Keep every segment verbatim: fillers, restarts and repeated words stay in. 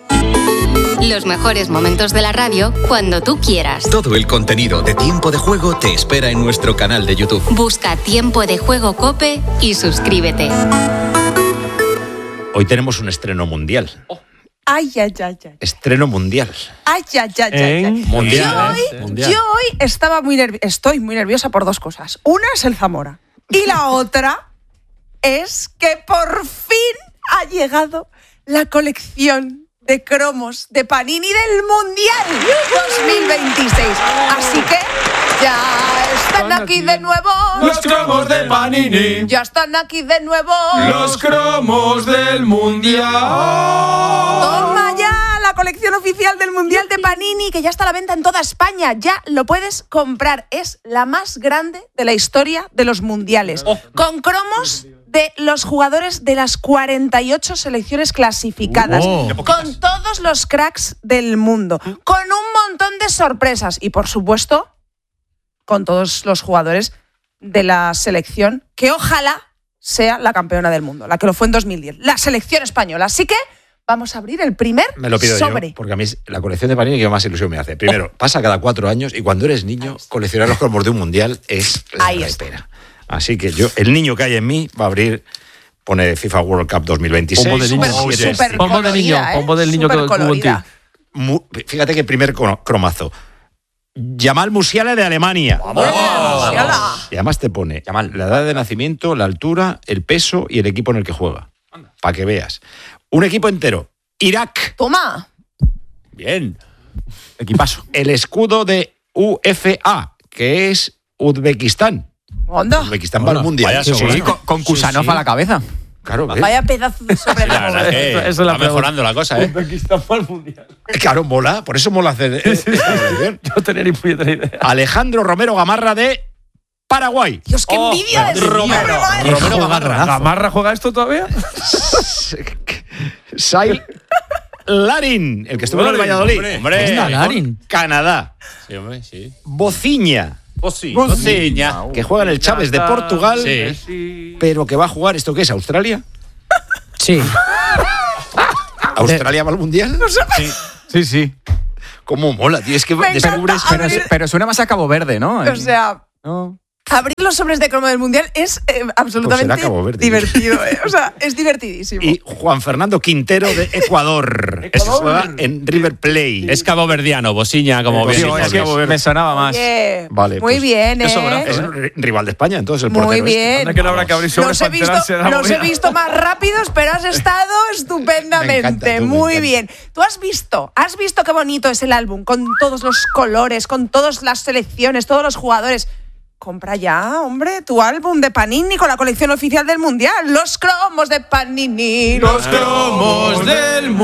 Los mejores momentos de la radio cuando tú quieras. Todo el contenido de Tiempo de Juego te espera en nuestro canal de YouTube. Busca Tiempo de Juego COPE y suscríbete. Hoy tenemos un estreno mundial. Oh. Ay, ay, ay, ay. Estreno mundial. Ay, ay, ay, ay, ay. Mundial. Yo hoy, mundial. yo hoy estaba muy nervi- estoy muy nerviosa por dos cosas. Una es el Zamora. Y la otra es que por fin ha llegado la colección de cromos de Panini del Mundial dos mil veintiséis. Así que ya están aquí de nuevo los cromos de Panini. Ya están aquí de nuevo los cromos del Mundial. Toma ya la colección oficial del Mundial de Panini, que ya está a la venta en toda España. Ya lo puedes comprar. Es la más grande de la historia de los mundiales. Oh. Con cromos de los jugadores de las cuarenta y ocho selecciones clasificadas. Oh. Con todos los cracks del mundo. Con un montón de sorpresas. Y, por supuesto, con todos los jugadores de la selección que ojalá sea la campeona del mundo, la que lo fue en dos mil diez, la selección española. Así que vamos a abrir el primer sobre. Me lo pido sobre. Yo, porque a mí es la colección de Panini que más ilusión me hace. Primero, oh. pasa cada cuatro años y cuando eres niño, coleccionar los cromos de un mundial es la Ahí espera. Está. Así que yo, el niño que hay en mí va a abrir, pone FIFA World Cup dos mil veintiséis. Pombo de niño. Super, super, super pombo de niño. ¿eh? Pombo del niño que tuvo en ti. Muy, fíjate que primer cromazo. Yamal Musiala de Alemania. ¡Vamos! ¡Musiala! Y además te pone Yamal, la edad de nacimiento, la altura, el peso y el equipo en el que juega. Para que veas. Un equipo entero. Irak. ¡Toma! Bien. Equipazo. El escudo de U F A, que es Uzbekistán. ¿Onda? Uzbekistán va al mundial. Sí, sí, con, con Kusanov sí, sí. a la cabeza. Claro, ¿ves? Vaya pedazo de sobre la verdad que eso, eso está mejorando la cosa, ¿eh? Uzbekistán va al mundial. Claro, mola, por eso mola hacer. Sí, sí, sí. Yo tenía ni puñetera idea. Alejandro Romero Gamarra de Paraguay. Dios, qué envidia oh, de Romero. Romero, Romero Gamarra. ¿Gamarra juega esto todavía? Sail Larin, el que estuvo en el Valladolid. Hombre, hombre. Larin. Canadá. Sí, hombre, sí. Bociña. Bociña. Que juega en el Chaves de Portugal, sí. Pero que va a jugar, ¿esto qué es? ¿Australia? Sí. ¿Australia va al mundial? No sé. Sí, sí. sí. ¿Cómo mola, tío? Es que Me descubres. Pero, pero suena más a Cabo Verde, ¿no? O sea. No. Abrir los sobres de cromo del mundial es eh, absolutamente pues divertido. Eh. O sea, es divertidísimo. Y Juan Fernando Quintero de Ecuador. Ecuador. Juega en River Plate. Es caboverdiano, Bociña, como bien. Sí, es que me sonaba más. Oye, vale, muy pues, bien, ¿eh? Es un rival de España, entonces el muy portero. bien. Este. Que no habrá que abrir sobres los he visto, los he visto más rápidos, pero has estado estupendamente. Encanta, tú, muy bien. Tú has visto, has visto qué bonito es el álbum, con todos los colores, con todas las selecciones, todos los jugadores. Compra ya, hombre, tu álbum de Panini con la colección oficial del Mundial. Los cromos de Panini. Los cromos del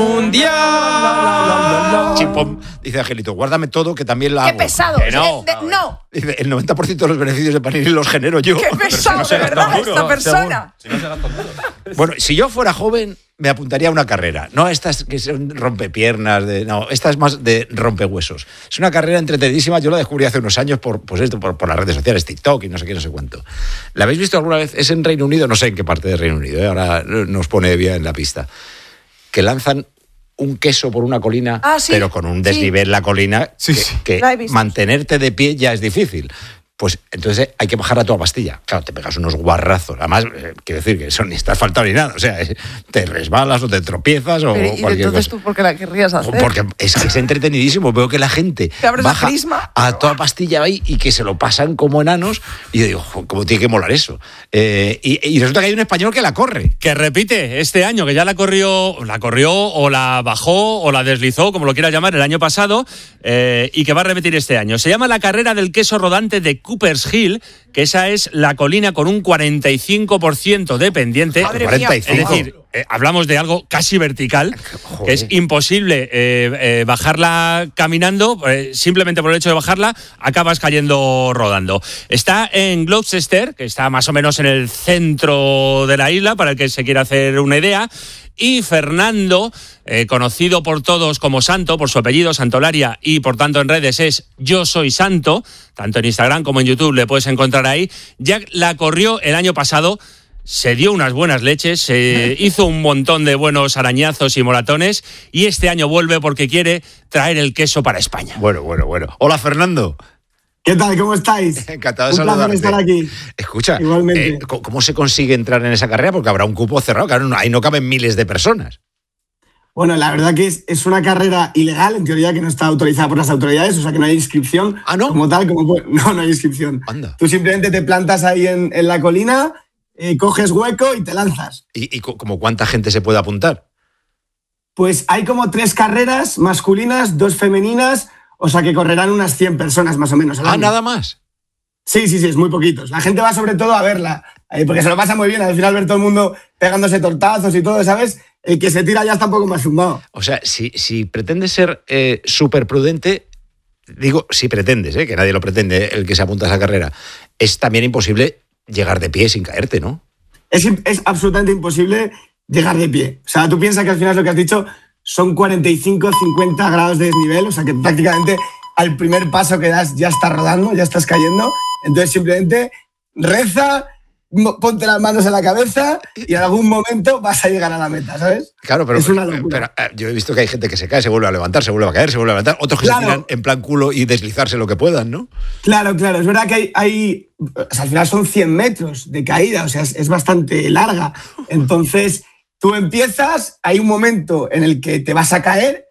Mundial. Chimpón, dice Angelito, guárdame todo que también la Qué hago. pesado. Que no. De, de, no. Dice, el noventa por ciento de los beneficios de Panini los genero yo. Qué pesado, de verdad, esta persona. Si no bueno, si yo fuera joven, me apuntaría a una carrera. No estas que son rompepiernas, de, no, esta es más de rompehuesos. Es una carrera entretenidísima, yo la descubrí hace unos años por, pues esto, por, por las redes sociales, TikTok y no sé qué, no sé cuánto. ¿La habéis visto alguna vez? Es en Reino Unido, no sé en qué parte de Reino Unido, ¿eh? Ahora nos pone bien en la pista. Que lanzan un queso por una colina, ah, sí, pero con un desnivel sí. la colina, sí, que, sí. que mantenerte de pie ya es difícil. Pues entonces hay que bajar a toda pastilla. Claro, te pegas unos guarrazos. Además, eh, quiero decir que eso ni estás faltando ni nada. O sea, eh, te resbalas o te tropiezas o Pero, ¿y cualquier entonces cosa. tú por qué la querrías hacer? Porque es que es entretenidísimo. Veo que la gente baja a toda pastilla ahí y que se lo pasan como enanos. Y yo digo, ¿cómo tiene que molar eso? Eh, y, y resulta que hay un español que la corre. Que repite este año, que ya la corrió, la corrió o la bajó o la deslizó, como lo quieras llamar, el año pasado, eh, y que va a repetir este año. Se llama la carrera del queso rodante de Cooper's Hill, que esa es la colina con un cuarenta y cinco por ciento de pendiente. Madre cuarenta y cinco. Es decir, eh, hablamos de algo casi vertical, Joder. que es imposible eh, eh, bajarla caminando, eh, simplemente por el hecho de bajarla acabas cayendo rodando. Está en Gloucester, que está más o menos en el centro de la isla, para el que se quiera hacer una idea. Y Fernando, eh, conocido por todos como Santo, por su apellido Santolaria, y por tanto en redes es Yo Soy Santo, tanto en Instagram como en YouTube le puedes encontrar ahí, ya la corrió el año pasado se dio unas buenas leches, se hizo un montón de buenos arañazos y moratones y este año vuelve porque quiere traer el queso para España. Bueno, bueno, bueno. Hola, Fernando. ¿Qué tal? ¿Cómo estáis? Encantado de Un saludarte. placer estar aquí. Escucha, Igualmente. eh, ¿cómo se consigue entrar en esa carrera? Porque habrá un cupo cerrado, claro, ahí no caben miles de personas. Bueno, la verdad que es, es una carrera ilegal, en teoría que no está autorizada por las autoridades, o sea que no hay inscripción. ¿Ah, no? Como tal, como no, no hay inscripción. Anda. Tú simplemente te plantas ahí en, en la colina, eh, coges hueco y te lanzas. ¿Y, y como cuánta gente se puede apuntar? Pues hay como tres carreras masculinas, dos femeninas, o sea que correrán unas cien personas más o menos al Ah, año. nada más. Sí, sí, sí, es muy poquitos. La gente va sobre todo a verla, eh, porque se lo pasa muy bien. Al final ver todo el mundo pegándose tortazos y todo, ¿sabes? El que se tira ya está un poco más zumbado. O sea, si, si pretendes ser eh, súper prudente, digo, si pretendes, eh, que nadie lo pretende, el que se apunta a esa carrera, es también imposible llegar de pie sin caerte, ¿no? Es, es absolutamente imposible llegar de pie. O sea, tú piensas que al final lo que has dicho son cuarenta y cinco, cincuenta grados de desnivel, o sea que prácticamente al primer paso que das ya estás rodando, ya estás cayendo. Entonces simplemente reza, ponte las manos en la cabeza y en algún momento vas a llegar a la meta, ¿sabes? Claro, pero, es una locura. pero, eh, yo he visto que hay gente que se cae, se vuelve a levantar, se vuelve a caer, se vuelve a levantar, otros que Claro. se tiran en plan culo y deslizarse lo que puedan, ¿no? Claro, claro, es verdad que hay, hay o sea, al final son cien metros de caída, o sea, es, es bastante larga. Entonces, tú empiezas, hay un momento en el que te vas a caer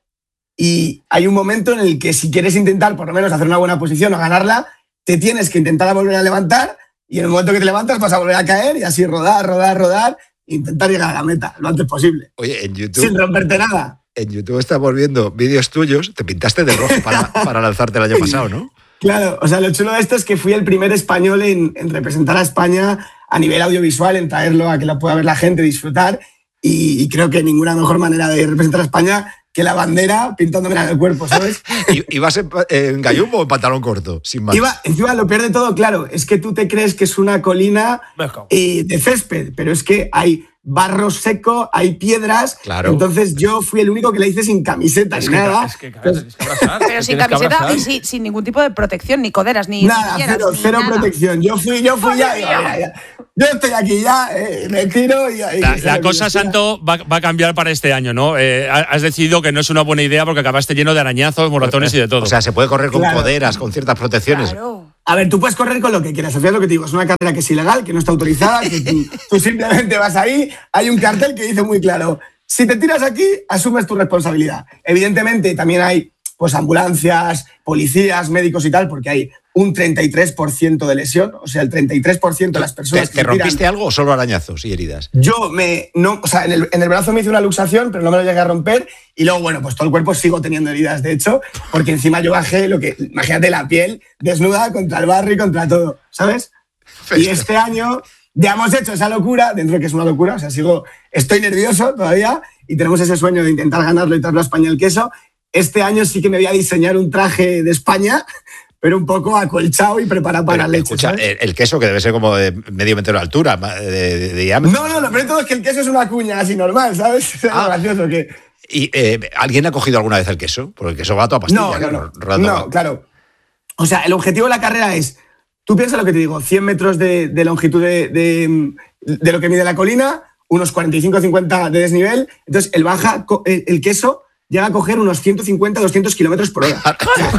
y hay un momento en el que si quieres intentar por lo menos hacer una buena posición o ganarla, te tienes que intentar volver a levantar y en el momento que te levantas vas a volver a caer y así rodar, rodar, rodar e intentar llegar a la meta lo antes posible. Oye, en YouTube... Sin romperte nada. En YouTube estamos viendo vídeos tuyos, te pintaste de rojo para, para lanzarte el año pasado, ¿no? Claro, o sea, lo chulo de esto es que fui el primer español en, en representar a España a nivel audiovisual, en traerlo a que lo pueda ver la gente, disfrutar, y, y creo que ninguna mejor manera de representar a España que la bandera pintándomela en el cuerpo, ¿sabes? ¿Y, ¿Ibas en, en gallumbo o en pantalón corto? Sin más. Iba, encima lo peor de todo, claro, es que tú te crees que es una colina eh, de césped, pero es que hay barro seco, hay piedras, Claro. entonces yo fui el único que la hice sin camiseta Es ni que, nada. es que, claro, tienes que abrazar, Pero sin tienes que camiseta abrazar. y sin, sin ningún tipo de protección, ni coderas, ni Nada, ni cero, ni cero nada. protección. Yo fui, yo fui ya, ya, ya, ya. Yo estoy aquí ya, eh, me tiro y... y La, que la sea lo cosa, que sea. Santo, va, va a cambiar para este año, ¿no? Eh, has decidido que no es una buena idea porque acabaste lleno de arañazos, moratones y de todo. O sea, se puede correr con Claro. coderas, con ciertas protecciones. Claro. A ver, tú puedes correr con lo que quieras. Al final lo que te digo, es una carrera que es ilegal, que no está autorizada, que tú, tú simplemente vas ahí, hay un cartel que dice muy claro, si te tiras aquí, asumes tu responsabilidad. Evidentemente también hay pues ambulancias, policías, médicos y tal, porque hay un treinta y tres por ciento de lesión, o sea, el treinta y tres por ciento de las ¿Te, personas te que se rompiste tiran- algo o solo arañazos y heridas? Yo me. No, o sea, en el, en el brazo me hice una luxación, pero no me lo llegué a romper. Y luego, bueno, pues todo el cuerpo sigo teniendo heridas, de hecho, porque encima yo bajé lo que. Imagínate la piel desnuda contra el barro y contra todo, ¿sabes? Y este año ya hemos hecho esa locura, dentro de que es una locura, o sea, sigo. Estoy nervioso todavía y tenemos ese sueño de intentar ganarlo y traerlo a España el queso. Este año sí que me voy a diseñar un traje de España, pero un poco acolchado y preparado para Pero, leche. escucha, ¿sabes? el, el queso que debe ser como de medio metro de altura, de, de- de diámetro. No, no, lo peor de todo es que el queso es una cuña así normal, ¿sabes? Es Ah. gracioso que. ¿Y eh, alguien ha cogido alguna vez el queso? Porque el queso va a toda pastilla. No, no, claro, no, rodando. no, claro. O sea, el objetivo de la carrera es, tú piensas lo que te digo, cien metros de, de longitud de, de, de lo que mide la colina, unos cuarenta y cinco cincuenta de desnivel, entonces el baja, co- el, el queso llega a coger unos ciento cincuenta doscientos kilómetros por hora.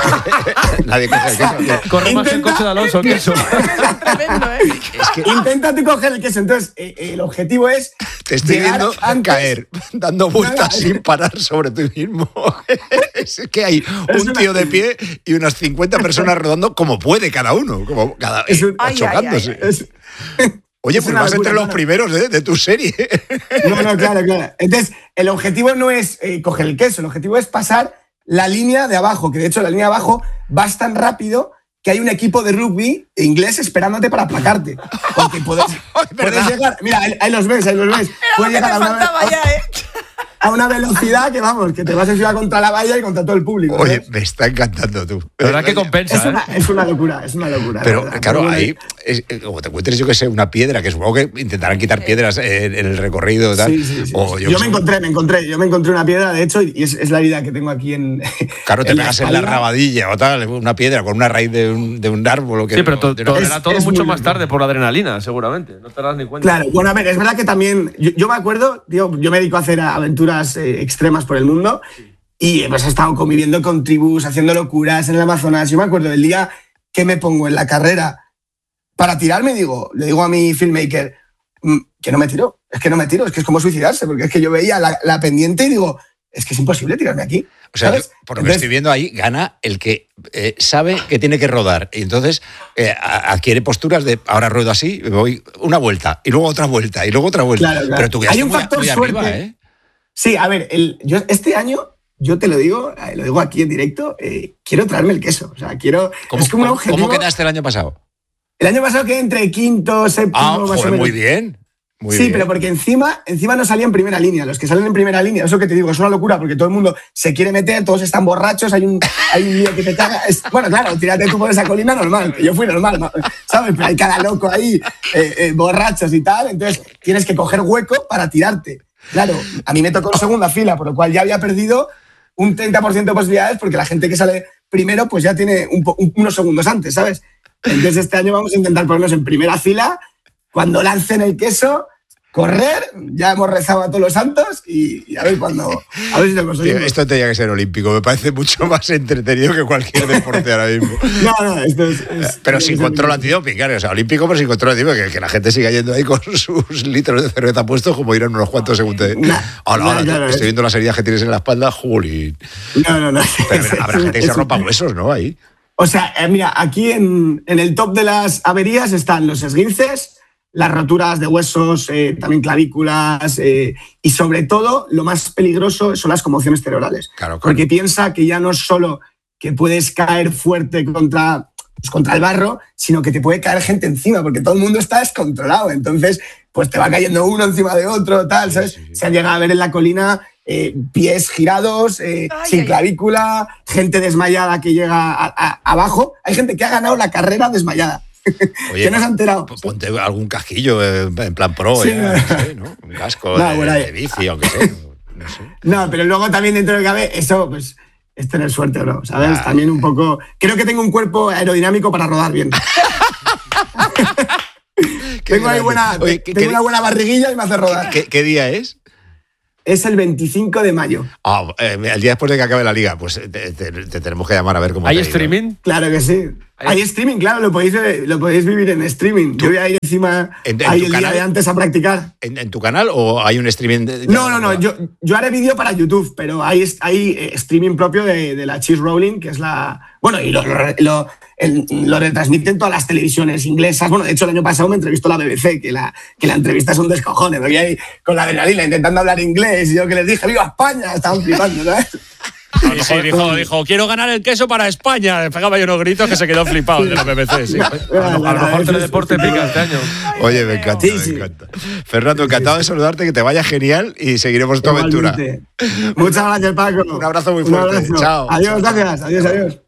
Nadie coge el queso. Corre más que el Intenta- coche de Alonso, el queso. Tremendo, ¿eh? Es que Intenta tú coger el queso. Entonces, eh, el objetivo es te estoy llegar viendo antes- caer, dando vueltas Nada, sin parar sobre ti mismo. Es que hay Es un una- tío de pie y unas cincuenta personas rodando como puede cada uno, como cada Es un- eh, Ay, chocándose. ay, Es- Oye, es pues una vas entre locura, los claro. primeros ¿eh? de tu serie. No, no, claro, claro. Entonces, el objetivo no es eh, coger el queso, el objetivo es pasar la línea de abajo, que de hecho la línea de abajo vas tan rápido que hay un equipo de rugby inglés esperándote para aplacarte. Porque puedes, puedes ¿verdad? llegar. Mira, ahí, ahí los ves, ahí los ves. Era lo Puedes que te llegar a una, faltaba ya, ¿eh? a una velocidad que, vamos, que te vas a encima contra la valla y contra todo el público. Oye, ¿sabes? me está encantando tú. La verdad que compensa, Es una, ¿eh? es una locura, es una locura. Pero, la verdad. claro, Pero, ahí, es, como te encuentres, yo que sé, una piedra, que supongo que intentarán quitar piedras en, en el recorrido y tal. Sí, sí, sí. O yo yo me sé, encontré, me encontré, yo me encontré una piedra, de hecho, y es, es la herida que tengo aquí en. Claro, te en pegas en la espalda. rabadilla o tal, una piedra con una raíz de un, de un árbol. O que Sí, pero to- de una- to- era todo es mucho muy más loco. tarde por la adrenalina, seguramente. No te das ni cuenta. Claro, bueno, a ver, es verdad que también. Yo, yo me acuerdo, tío, yo me dedico a hacer aventuras eh, extremas por el mundo y pues, he estado conviviendo con tribus, haciendo locuras en el Amazonas. Yo me acuerdo del día que me pongo en la carrera para tirarme, digo, le digo a mi filmmaker mm, que no me tiro, es que no me tiro, es que es como suicidarse, porque es que yo veía la, la pendiente y digo, es que es imposible tirarme aquí. O sea, ¿sabes? yo, por lo que Entonces, estoy viendo ahí, gana el que eh, sabe que tiene que rodar. Y entonces eh, a- adquiere posturas de ahora ruedo así, me voy una vuelta, y luego otra vuelta, y luego otra vuelta. Claro, claro. Pero tú Hay quedaste un muy, factor muy arriba, suerte. ¿eh? Sí, a ver, el, yo este año, yo te lo digo, eh, lo digo aquí en directo, eh, quiero traerme el queso. O sea, quiero. ¿Cómo, es como un cómo- objetivo. cómo quedaste el año pasado? El año pasado quedé entre quinto, séptimo, Ah, más joder, o menos. muy bien. Muy sí, bien. pero porque encima, encima no salía en primera línea. Los que salen en primera línea, eso que te digo, es una locura porque todo el mundo se quiere meter, todos están borrachos, hay un, hay un lío que te caga. Es- bueno, claro, tírate tú por esa colina normal, que yo fui normal, ¿no? ¿Sabes? Pero hay cada loco ahí, eh, eh, borrachos y tal, entonces tienes que coger hueco para tirarte. Claro, a mí me tocó en segunda fila, por lo cual ya había perdido un treinta por ciento de posibilidades porque la gente que sale primero pues ya tiene un po- un- unos segundos antes, ¿sabes? Entonces este año vamos a intentar ponernos en primera fila. Cuando lancen el queso, correr, ya hemos rezado a todos los santos y, y a ver cuando, a ver si lo Tío, conseguimos. esto tenía que ser olímpico. Me parece mucho más entretenido que cualquier deporte ahora mismo. No, no, esto es. es- Pero es- sin es- control antidoping, claro. O sea, olímpico, pero sin control antidoping. Que, que la gente siga yendo ahí con sus litros de cerveza puestos como irán unos cuantos segundos. Nah, Ahora, nah, ahora, claro, estoy es- viendo las heridas que tienes en la espalda. Juli. No, no, no. Pero habrá- habrá gente que se Es- rompa huesos, ¿no? Ahí. O sea, eh, mira, aquí en, en el top de las averías están los esguinces, las roturas de huesos, eh, también clavículas eh, y sobre todo lo más peligroso son las conmociones cerebrales. Claro, claro. Porque piensa que ya no es solo que puedes caer fuerte contra, pues, contra el barro, sino que te puede caer gente encima porque todo el mundo está descontrolado. Entonces, pues te va cayendo uno encima de otro, tal, ¿sabes? Sí, sí, sí. Se han llegado a ver en la colina eh, pies girados, eh, Ay, sin ay, clavícula, gente desmayada que llega a- a- abajo. Hay gente que ha ganado la carrera desmayada. Oye, que no se ha enterado. p- Ponte algún casquillo eh, en plan pro, Sí. ya, no sé, ¿no? Un casco No, de, bueno, ahí- de bici, aunque sea. No sé. No, pero luego también dentro del cabe, eso pues es tener suerte o no, ¿sabes? Ah. También un poco. Creo que tengo un cuerpo aerodinámico para rodar bien. Qué tengo ahí grande. buena, Oye, ¿qué- tengo qué- una buena barriguilla y me hace rodar. ¿Qué, qué día es? Es el veinticinco de mayo. Ah, eh, el día después de que acabe la liga, pues te, te- te tenemos que llamar a ver cómo ¿Hay te ha ido. streaming? Claro que sí. Hay streaming, claro, lo podéis, eh, lo podéis vivir en streaming. Yo voy a ir encima ¿En- en ahí tu el día canal? de antes a practicar. ¿En, en tu canal o hay un streaming? De, No, no, no. Yo, yo haré vídeo para YouTube, pero hay, hay eh, streaming propio de, de la Cheese Rolling, que es la. Bueno, y lo, lo, lo, el- lo retransmiten todas las televisiones inglesas. Bueno, de hecho, el año pasado me entrevistó la B B C, que la, que la entrevista es un descojone. Me voy ahí con la adrenalina intentando hablar inglés y yo que les dije, ¡viva España! Estaban flipando, ¿sabes? Sí, sí, dijo, dijo, quiero ganar el queso para España. Le pegaba yo unos gritos que se quedó flipado el de la B B C. Sí. A lo, a lo mejor Teledeporte pica este año. Oye, me encanta, Sí, me sí. encanta. Fernando, encantado de saludarte, que te vaya genial y seguiremos tu aventura. Igualmente. Muchas gracias, Paco. Un abrazo muy Un fuerte. abrazo. Chao. Adiós, gracias. Adiós, adiós.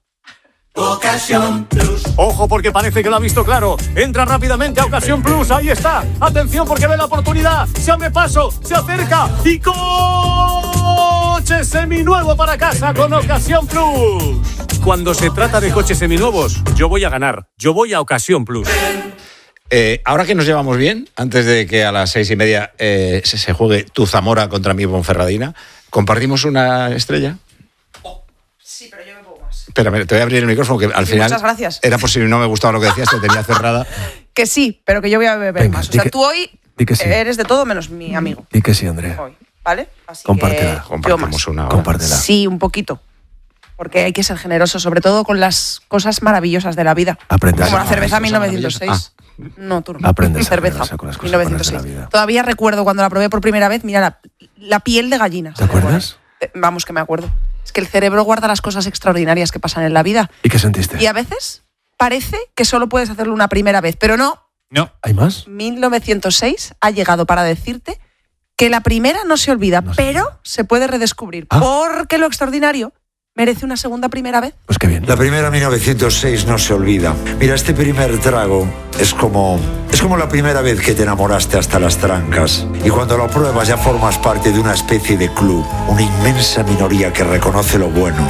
Ojo porque parece que lo ha visto claro. Entra rápidamente a Ocasión Plus. Ahí está. Atención porque ve la oportunidad. Se abre paso. Se acerca. Y coche seminuevo para casa con Ocasión Plus. Cuando se trata de coches seminuevos, yo voy a ganar. Yo voy a Ocasión Plus. Eh, ahora que nos llevamos bien, antes de que a las seis y media eh, se, se juegue tu Zamora contra mi Ponferradina, ¿compartimos una estrella? Sí, pero yo me pongo más. Espérame, te voy a abrir el micrófono, que al Sí, final muchas gracias. era por si no me gustaba lo que decías, te tenía cerrada. Que sí, pero que yo voy a beber Venga, más. O di sea, que- tú hoy di que sí. eres de todo menos mi amigo. Di que sí, Andrea. Hoy, ¿vale? Así Compártela, que yo Compartimos más. una hora. Compártela. Sí, un poquito. Porque hay que ser generoso, sobre todo con las cosas maravillosas de la vida. Aprendes Como a la cerveza cosas mil novecientos seis. maravillosas. No, tú no. Aprendes a cerveza generarse con las cosas mil novecientos seis. buenas de la vida. Todavía recuerdo cuando la probé por primera vez, mira, la, la piel de gallina. ¿Te acuerdas? Eh, Vamos, que me acuerdo. Es que el cerebro guarda las cosas extraordinarias que pasan en la vida. ¿Y qué sentiste? Y a veces parece que solo puedes hacerlo una primera vez, pero no. No. ¿Hay más? mil novecientos seis ha llegado para decirte que la primera no se olvida, no sé. pero se puede redescubrir, ¿Ah? porque lo extraordinario merece una segunda primera vez. Pues qué bien. La primera mil novecientos seis no se olvida. Mira, este primer trago es como es como la primera vez que te enamoraste hasta las trancas. Y cuando lo pruebas ya formas parte de una especie de club, una inmensa minoría que reconoce lo bueno.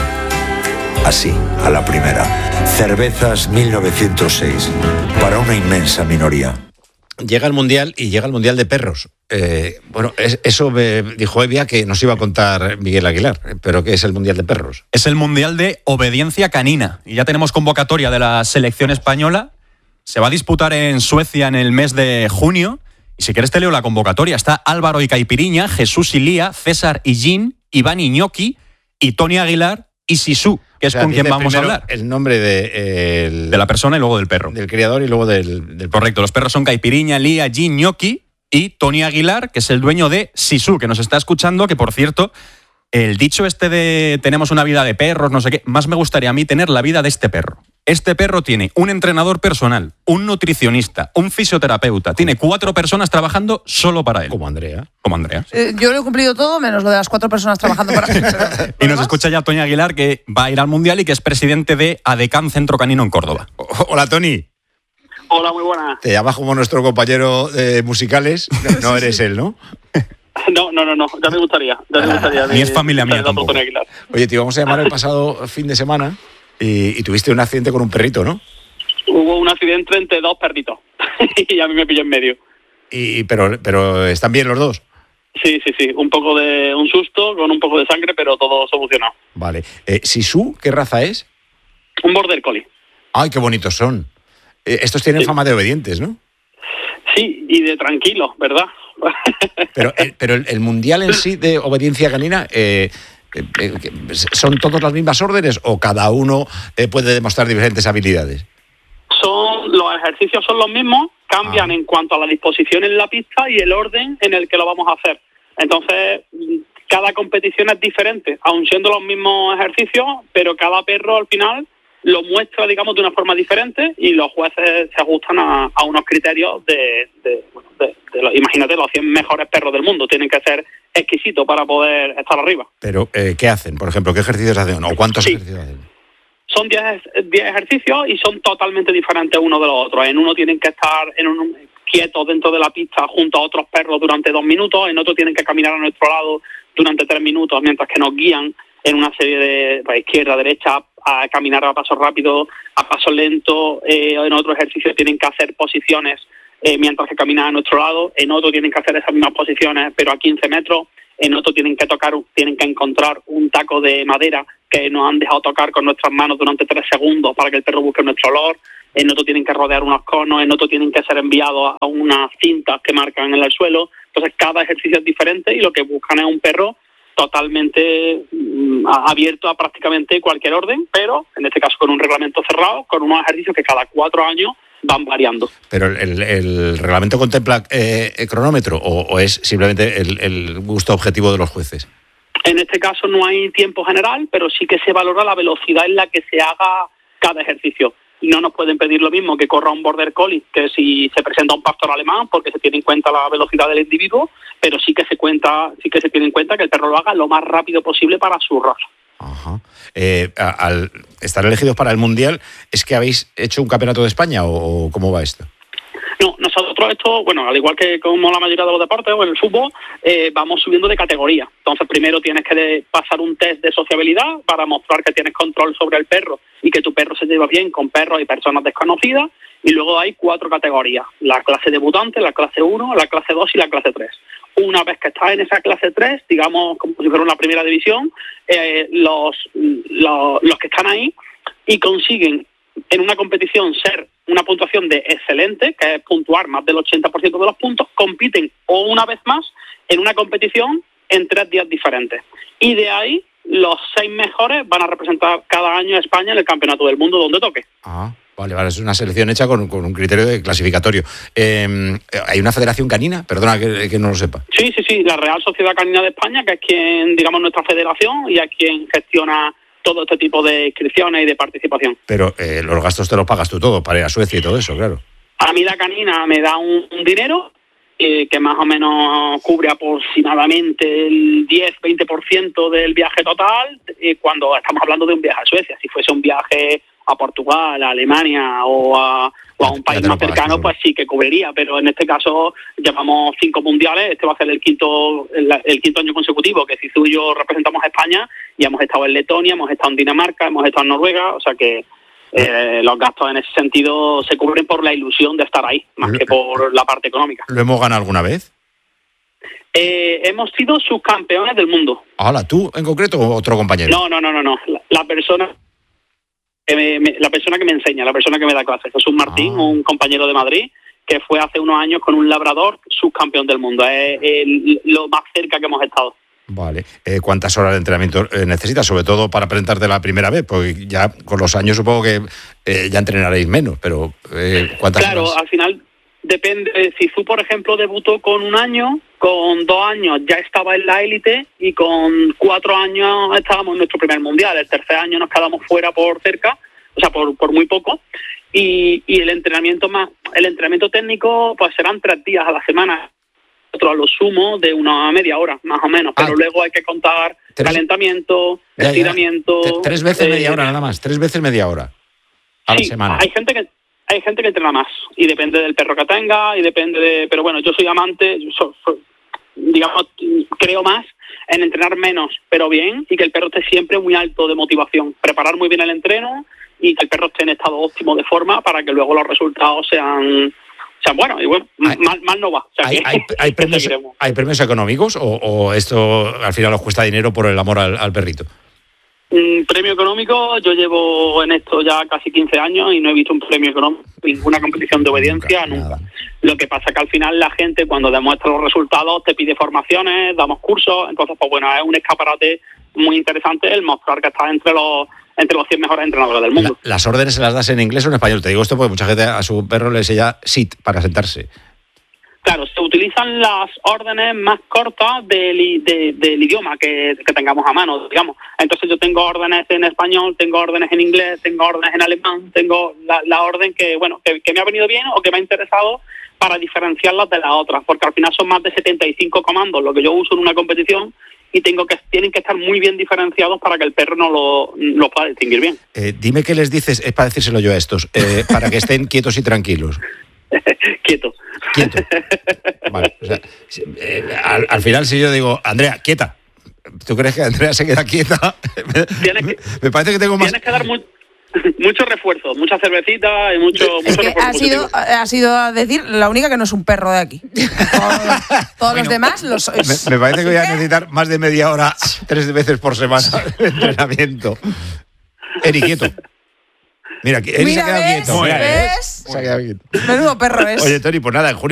Así, a la primera. Cervezas mil novecientos seis. Para una inmensa minoría. Llega el Mundial y llega el Mundial de perros. Eh, bueno, es, eso me dijo Evia que nos iba a contar Miguel Aguilar, pero ¿qué es el Mundial de perros? Es el Mundial de obediencia canina. Y ya tenemos convocatoria de la selección española. Se va a disputar en Suecia en el mes de junio. Y si quieres te leo la convocatoria. Está Álvaro y Caipiriña, Jesús y Lía, César y Jean, Iván y Ñoqui, y Tony Aguilar y Sisu, que es o sea, con quien vamos a hablar. El nombre de, el, de la persona y luego del perro. Del criador y luego del, del... Correcto, los perros son Caipiriña, Lía, Jean, Ñoqui y Tony Aguilar, que es el dueño de Sisu, que nos está escuchando, que por cierto, el dicho este de tenemos una vida de perros, no sé qué, más me gustaría a mí tener la vida de este perro. Este perro tiene un entrenador personal, un nutricionista, un fisioterapeuta, tiene cuatro personas trabajando solo para él. Como Andrea. Como Andrea. Sí. Eh, yo lo he cumplido todo, menos lo de las cuatro personas trabajando para él. Y nos escucha ya Tony Aguilar, que va a ir al Mundial y que es presidente de ADECAM Centro Canino en Córdoba. Hola, Tony. Hola, muy buena. Te llamas como nuestro compañero de musicales. No, no eres él, ¿no? No, no, no, no, ya me gustaría. Ya me gustaría Ni es familia mía tampoco. Oye, te íbamos a llamar el pasado fin de semana y, y tuviste un accidente con un perrito, ¿no? Hubo un accidente entre dos perritos y a mí me pilló en medio. Y pero, pero ¿están bien los dos? Sí, sí, sí. Un poco de un susto, con un poco de sangre, pero todo solucionado. Vale. Eh, ¿Sisu qué raza es? Un border collie. Ay, qué bonitos son. Eh, estos tienen sí. fama de obedientes, ¿no? Sí, y de tranquilos, ¿verdad? Pero, el, pero el, el mundial en sí de obediencia canina, eh, eh, eh, ¿son todas las mismas órdenes o cada uno eh, puede demostrar diferentes habilidades? Son los ejercicios son los mismos, cambian ah. en cuanto a la disposición en la pista y el orden en el que lo vamos a hacer. Entonces, cada competición es diferente, aun siendo los mismos ejercicios, pero cada perro al final lo muestra, digamos, de una forma diferente y los jueces se ajustan a, a unos criterios de, de, bueno, de, de los, imagínate, los cien mejores perros del mundo. Tienen que ser exquisitos para poder estar arriba. Pero, eh, ¿qué hacen? Por ejemplo, ¿qué ejercicios hacen? ¿O cuántos sí. ejercicios hacen? Son diez ejercicios y son totalmente diferentes uno de los otros. En uno tienen que estar en un, quietos dentro de la pista junto a otros perros durante dos minutos, en otro tienen que caminar a nuestro lado durante tres minutos mientras que nos guían en una serie de pues, izquierda, derecha, a caminar a paso rápido, a paso lento. Eh, en otro ejercicio tienen que hacer posiciones eh, mientras que caminan a nuestro lado, en otro tienen que hacer esas mismas posiciones pero a quince metros, en otro tienen que tocar, tienen que encontrar un taco de madera que nos han dejado tocar con nuestras manos durante tres segundos para que el perro busque nuestro olor, en otro tienen que rodear unos conos, en otro tienen que ser enviados a unas cintas que marcan en el suelo. Entonces cada ejercicio es diferente y lo que buscan es un perro totalmente mm, abierto a prácticamente cualquier orden, pero en este caso con un reglamento cerrado, con unos ejercicios que cada cuatro años van variando. ¿Pero el, el reglamento contempla eh, el cronómetro o, o es simplemente el, el gusto objetivo de los jueces? En este caso no hay tiempo general, pero sí que se valora la velocidad en la que se haga cada ejercicio. No nos pueden pedir lo mismo que corra un border collie que si se presenta un pastor alemán, porque se tiene en cuenta la velocidad del individuo, pero sí que se cuenta, sí que se tiene en cuenta que el perro lo haga lo más rápido posible para su raza. Ajá. Eh, al estar elegidos para el Mundial, ¿es que habéis hecho un campeonato de España o cómo va esto? No, nosotros esto, bueno, al igual que como la mayoría de los deportes o en el fútbol, eh, vamos subiendo de categoría. Entonces, primero tienes que de, pasar un test de sociabilidad para mostrar que tienes control sobre el perro y que tu perro se lleva bien con perros y personas desconocidas. Y luego hay cuatro categorías: la clase debutante, la clase uno, la clase dos y la clase tres. Una vez que estás en esa clase tres, digamos como si fuera una primera división, eh, los, los, los que están ahí y consiguen en una competición ser una puntuación de excelente, que es puntuar más del ochenta por ciento de los puntos, compiten o una vez más en una competición en tres días diferentes. Y de ahí los seis mejores van a representar cada año a España en el Campeonato del Mundo donde toque. Ah, vale, vale, es una selección hecha con, con un criterio de clasificatorio. Eh, ¿Hay una federación canina? Perdona que, que no lo sepa. Sí, sí, sí, la Real Sociedad Canina de España, que es quien, digamos, nuestra federación y es quien gestiona todo este tipo de inscripciones y de participación. Pero eh, los gastos te los pagas tú todo, para ir a Suecia y todo eso, claro. A mí la canina me da un, un dinero eh, que más o menos cubre aproximadamente el diez veinte por ciento del viaje total, eh, cuando estamos hablando de un viaje a Suecia. Si fuese un viaje a Portugal, a Alemania o a, o a un país más cercano, pues sí que cubriría, pero en este caso llevamos cinco mundiales, este va a ser el quinto el, el quinto año consecutivo que Zizou y yo representamos a España, y hemos estado en Letonia, hemos estado en Dinamarca, hemos estado en Noruega, o sea que eh, los gastos en ese sentido se cubren por la ilusión de estar ahí, más que por la parte económica. ¿Lo hemos ganado alguna vez? Eh, hemos sido subcampeones del mundo. Hola, ¿tú en concreto o otro compañero? No, no, no, no, no. La, la persona que me, me, la persona que me enseña, la persona que me da clases, Jesús Martín, ah. un compañero de Madrid, que fue hace unos años con un labrador subcampeón del mundo. Es el, lo más cerca que hemos estado. Vale. Eh, ¿Cuántas horas de entrenamiento eh, necesitas, sobre todo para presentarte la primera vez? Porque ya con los años supongo que eh, ya entrenaréis menos, pero eh, ¿cuántas claro, horas? Claro, al final depende. Si tú, por ejemplo, debutó con un año, con dos años ya estaba en la élite y con cuatro años estábamos en nuestro primer mundial. El tercer año nos quedamos fuera por cerca, o sea, por, por muy poco. Y, y el entrenamiento más, el entrenamiento técnico, pues serán tres días a la semana. Otro a lo sumo de una media hora, más o menos. Pero ah, luego hay que contar tres, calentamiento, ya, estiramiento. Ya. Tres veces eh, media hora nada más, tres veces media hora a sí, la semana. Hay gente que hay gente que entrena más y depende del perro que tenga y depende de. Pero bueno, yo soy amante, so, so, digamos, creo más en entrenar menos, pero bien, y que el perro esté siempre muy alto de motivación. Preparar muy bien el entreno y que el perro esté en estado óptimo de forma para que luego los resultados sean. O sea, bueno, y bueno, hay, mal, mal no va. O sea, ¿hay, que, hay, hay, premios, ¿Hay premios económicos o, o esto al final os cuesta dinero por el amor al, al perrito? Un premio económico, yo llevo en esto ya casi quince años y no he visto un premio económico, ninguna competición de obediencia, nunca. nunca. Lo que pasa es que al final la gente cuando demuestra los resultados te pide formaciones, damos cursos, entonces pues bueno, es un escaparate muy interesante el mostrar que estás entre los entre los cien mejores entrenadores del mundo. La, ¿Las órdenes se las das en inglés o en español? Te digo esto porque mucha gente a su perro le enseña sit para sentarse. Claro, se utilizan las órdenes más cortas del, de, del idioma que, que tengamos a mano, digamos. Entonces yo tengo órdenes en español, tengo órdenes en inglés, tengo órdenes en alemán, tengo la, la orden que, bueno, que, que me ha venido bien o que me ha interesado para diferenciarlas de las otras, porque al final son más de setenta y cinco comandos lo que yo uso en una competición y tengo que tienen que estar muy bien diferenciados para que el perro no lo, lo pueda distinguir bien. Eh, dime qué les dices, es para decírselo yo a estos, eh, para que estén quietos y tranquilos. Quieto. Quieto. Vale, o sea, eh, al, al final si yo digo, Andrea, quieta, ¿tú crees que Andrea se queda quieta? Tienes que, me parece que tengo más... Tienes que dar muy... mucho refuerzo, mucha cervecita y mucho, es mucho que refuerzo. Ha sido, ha sido a decir la única que no es un perro de aquí. Todos, todos bueno, los demás lo sois. Me, me parece que voy a necesitar más de media hora, tres veces por semana de entrenamiento. Eri, quieto. Mira, Eri se ha quedado quieto. ¿Ves? Se ha quedado quieto. Menudo perro es. Oye, Tony, pues nada, en junio